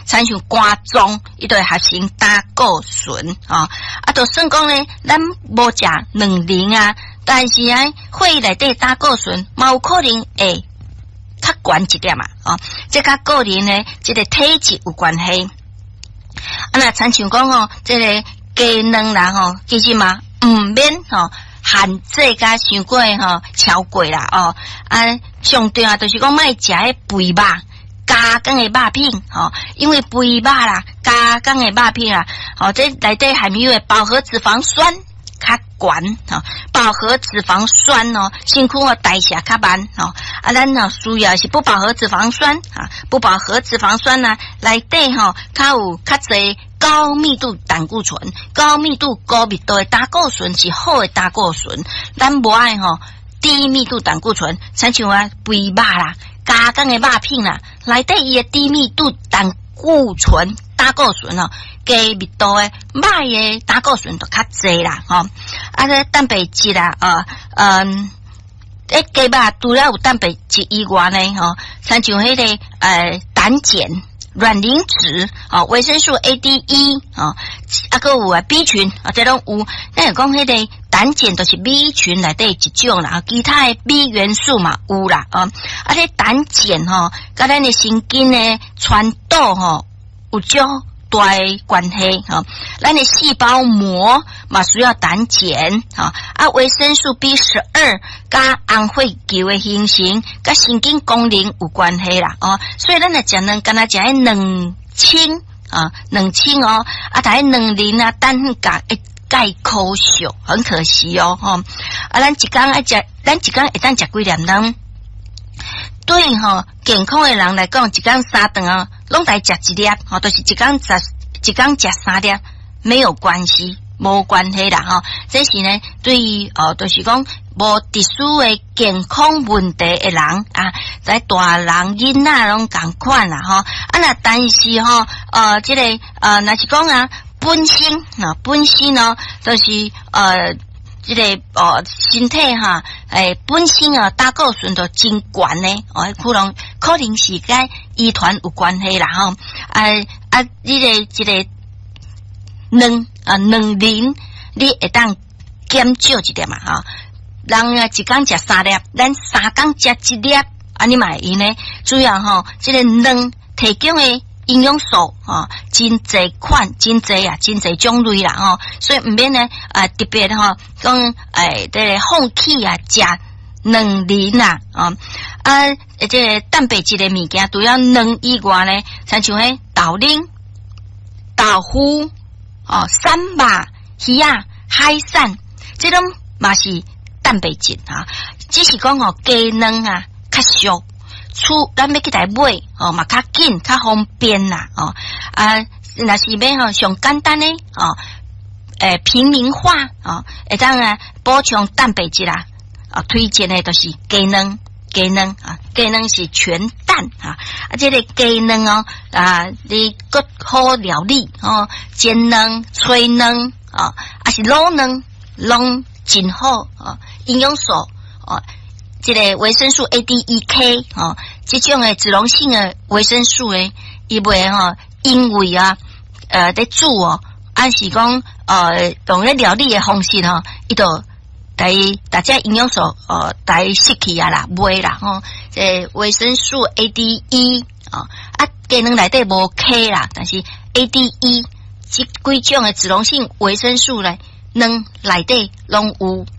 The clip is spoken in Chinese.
参像肝脏，伊就会合成胆固醇啊。就算讲呢，咱无食卵磷啊，但是啊，血内底胆固醇嘛有可能会较悬一点嘛这甲个人呢，这个体质有关系。那参像讲这个鸡卵啦其实嘛唔免限制甲伤过超过啦上重要就是讲莫食迄肥肉。加工的肉片因为肥肉啦、加工的肉片这内底含有的饱和脂肪酸较悬饱和脂肪酸身躯代谢较慢咱需要是不饱和脂肪酸不饱和脂肪酸内底较有较侪高密度胆固醇，高密度的胆固醇是好的胆固醇，咱无爱低密度胆固醇，亲像肥肉啦。加工的肉片内底伊的低密度胆固醇低密度的歹的胆固醇就较侪啦这蛋白质鸡肉除了有蛋白质以外呢像迄个胆碱、卵磷脂维生素 A、D、E 还有B 群这拢有。咱讲迄个胆碱就是 B 群内底一种啦，其他的 B 元素嘛有啦这胆碱甲咱的神经的传导有较大的关系咱的细胞膜嘛需要胆碱维生素 B12 甲红血球的形成甲神经功能有关系啦所以咱来食卵，敢若食迄两清但迄卵磷氮镉钙可少，很可惜咱一天会当食几粒卵？对健康的人来讲，一天3顿拢得食一粒就是一天食3粒，没有关系，无关系啦这是呢，对于就是讲无特殊的健康问题的人在大人囡仔拢同款啦那但是这个若是讲本身就是这个身体本身胆固醇就真悬呢可能是跟遗传有关系啦这个卵磷你会当减少一点嘛人一天食3粒，咱3天食1粒你嘛会用呢主要这个卵提供的营养素真侪款真侪种类啦所以唔免呢特别讲这个放弃食卵磷这个蛋白质的物件除了卵以外呢，像迄豆奶、豆腐三肉、鱼海产这种嘛是蛋白质只是讲鸡卵较俗咱要去台买嘛较紧较方便啦若是要上简单的平民化会当补充蛋白质推荐的就是鸡卵鸡卵是全蛋这个鸡卵你更好料理煎卵、吹卵还是卤卵拢真好营养素这个维生素 A、D、E、K 这种的脂溶性的维生素呢，伊袂因为在煮按是讲用咧料理的方式伊就大家营养素失去啦，袂啦这维生素 A、D、E 鸡卵内底无 K 啦，但是 A、D、E 这几种的脂溶性维生素呢，卵内底拢有